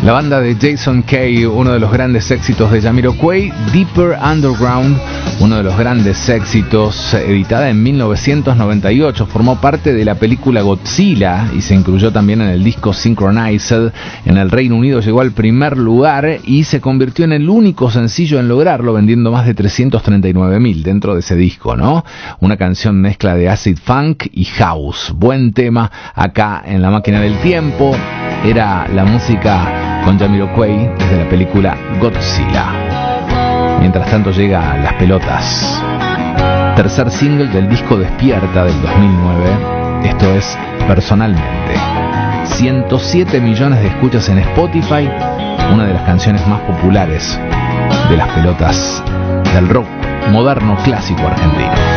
La banda de Jason Kay, uno de los grandes éxitos de Jamiroquai, Deeper Underground, uno de los grandes éxitos, editada en 1998, formó parte de la película Godzilla y se incluyó también en el disco Synchronized. En el Reino Unido llegó al primer lugar y se convirtió en el único sencillo en lograrlo, vendiendo más de 339.000 dentro de ese disco, ¿no? Una canción mezcla de acid funk y house. Buen tema acá en La Máquina del Tiempo. Era la música con Jamiroquai desde la película Godzilla. Mientras tanto llega Las Pelotas, tercer single del disco Despierta del 2009. Esto es Personalmente. 107 millones de escuchas en Spotify, una de las canciones más populares de Las Pelotas del rock moderno clásico argentino.